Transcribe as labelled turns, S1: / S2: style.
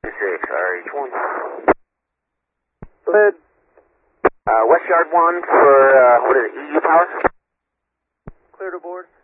S1: RH1.
S2: Go ahead.
S1: West Yard 1 for, what is it, EU Power?
S2: Clear to board.